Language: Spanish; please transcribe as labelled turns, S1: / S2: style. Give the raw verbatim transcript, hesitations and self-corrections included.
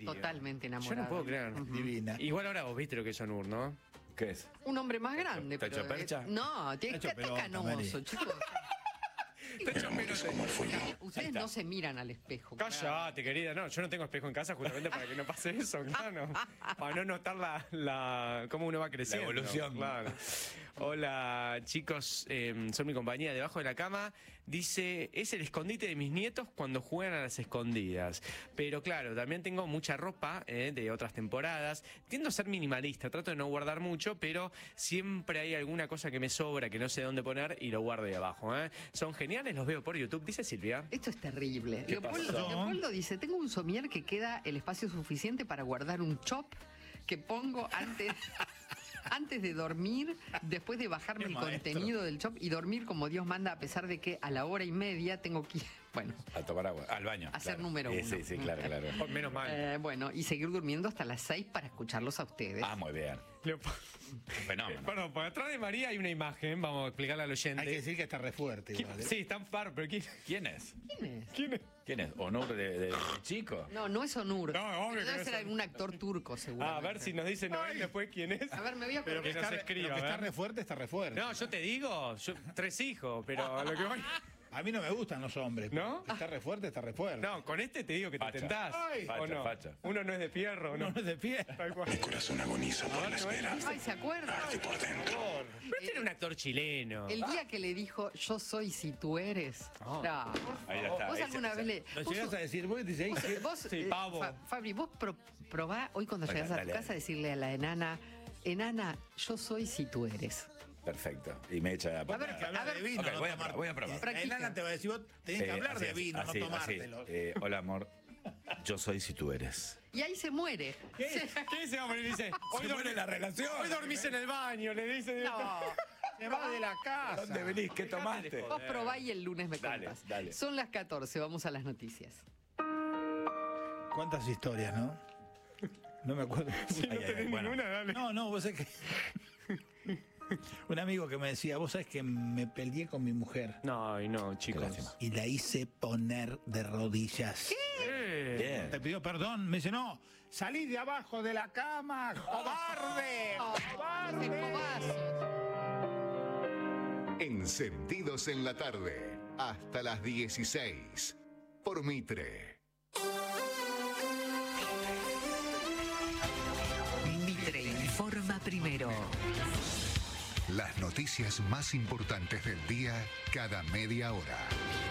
S1: totalmente enamorado.
S2: Yo no puedo creer.
S1: Uh-huh.
S3: Divina.
S2: Igual ahora vos viste lo que es Onur, ¿no?
S4: ¿Qué es?
S1: Un hombre más grande.
S4: ¿Te ha hecho
S1: pero,
S4: percha?
S1: No, tiene
S3: Está
S1: que
S3: hecho
S1: estar
S3: pelota,
S1: canoso,
S3: Mari.
S1: chicos.
S4: Éramos como el fuego.
S1: Ustedes no se miran al espejo.
S2: Cállate, querida. No, yo no tengo espejo en casa justamente para que no pase eso, claro. Para no notar la, la cómo uno va creciendo.
S4: La evolución.
S2: Claro. Hola, chicos. Eh, son mi compañía debajo de la cama. Dice, es el escondite de mis nietos cuando juegan a las escondidas. Pero claro, también tengo mucha ropa eh, de otras temporadas. Tiendo a ser minimalista. Trato de no guardar mucho, pero siempre hay alguna cosa que me sobra, que no sé dónde poner y lo guardo ahí abajo. ¿eh? Son geniales, los veo por YouTube, dice Silvia.
S1: Esto es terrible.
S4: ¿Qué
S1: Leopoldo,
S4: pasó?
S1: Leopoldo dice, tengo un somier que queda el espacio suficiente para guardar un chop que pongo antes... Antes de dormir, después de bajarme
S3: Qué
S1: el
S3: maestro.
S1: contenido del chop y dormir como Dios manda, a pesar de que a la hora y media tengo que ir, bueno,
S4: A tomar agua. Al baño.
S1: a ser
S4: claro.
S1: número
S4: Sí,
S1: uno.
S4: Sí, sí, claro, claro.
S2: Oh, menos mal.
S1: Eh, bueno, y seguir durmiendo hasta las seis para escucharlos a ustedes.
S4: Ah, muy bien.
S2: Leopoldo.
S4: Fenómeno.
S2: Bueno, por atrás de María hay una imagen, vamos a explicarla al oyente.
S3: Hay que decir que está re fuerte
S2: ¿Quién-
S3: igual. ¿eh?
S2: Sí, están far, pero ¿quién,
S4: ¿Quién es?
S1: ¿Quién es?
S2: quién es?
S4: ¿Quién es? ¿Honor de, de- de chico?
S1: No, no es Onur.
S2: No, obvio que
S1: Debe
S2: no
S1: ser
S2: es
S1: algún actor turco, seguro.
S2: Ah, a ver si nos dice Noel después quién es.
S1: A ver, me voy a
S3: Pero que,
S2: Que
S3: está,
S2: nos
S3: re-
S2: escriba,
S3: pero que
S2: a
S3: está
S2: ver.
S3: re fuerte, está re fuerte.
S2: No, yo te digo, yo, tres hijos, pero lo que voy...
S3: A mí no me gustan los hombres.
S2: ¿No?
S3: Está re fuerte, está re fuerte.
S2: No, con este te digo que te
S4: Facha.
S2: tentás.
S3: Ay.
S2: ¿o
S4: Facha,
S2: no?
S4: facha.
S2: Uno no es de fierro,
S3: no,
S2: ¿no?
S3: no es de pie.
S2: Tal cual.
S5: Mi corazón agoniza por la espera.
S1: Ay, ¿se acuerda?
S5: Arde por dentro.
S2: Pero este era un actor chileno.
S1: El día que le dijo, yo soy si tú eres.
S2: Oh.
S1: No, por
S4: Ahí ya
S1: favor.
S4: está,
S1: ¿Vos
S4: ese-
S1: alguna
S4: ese-
S1: vez le...
S3: Lo
S1: vos
S3: llegas
S1: sos-
S3: a decir, vos decís,
S1: Vos,
S3: ¿qué?
S1: vos,
S2: Sí,
S1: eh,
S2: pavo.
S1: Fa- Fabri, vos pro- probá hoy cuando
S4: Dale,
S1: llegas a tu
S4: dale,
S1: casa
S4: dale.
S1: decirle a la enana, enana, yo soy si tú eres.
S4: Perfecto. Y me echa a
S1: A ver,
S3: Que habla
S1: a ver,
S3: de vino,
S4: Ok,
S3: no
S4: voy a
S3: tomar-
S4: probar, voy a probar.
S1: Practica.
S3: El Alan te va a decir, vos tenés que
S4: Eh,
S3: hablar
S4: así
S3: de
S4: es,
S3: vino,
S4: así,
S3: no
S4: así.
S3: tomártelo.
S4: Eh, hola, amor. Yo soy si tú eres.
S1: Y ahí se muere. Se-
S2: ¿Qué dice, hombre? Le dice, hoy,
S4: Se muere
S2: dormí-
S4: la relación.
S2: hoy dormís en el baño, le dice.
S1: No,
S3: Se va de la casa.
S4: ¿Dónde venís? ¿Qué tomaste?
S1: vos probá y el lunes me
S4: Dale,
S1: contás.
S4: dale.
S1: Son las catorce, vamos a las noticias.
S3: ¿Cuántas historias, no? No me acuerdo.
S2: Si no
S4: Ay, ay,
S2: tenés
S4: ay, bueno.
S2: ninguna, dale.
S3: No, no, vos sabés que... Un amigo que me decía, vos sabés que me peleé con mi mujer
S2: No, y no,
S4: Qué
S2: chicos.
S4: lástima.
S3: y la hice poner de rodillas.
S2: Eh,
S4: Bien.
S3: Te pidió perdón, me dice, no, salí de abajo de la cama, cobarde,
S1: Ese
S3: cobarde.
S1: cobazo.
S6: Encendidos en la tarde, hasta las dieciséis, por Mitre.
S7: Mitre informa primero.
S6: Las noticias más importantes del día cada media hora.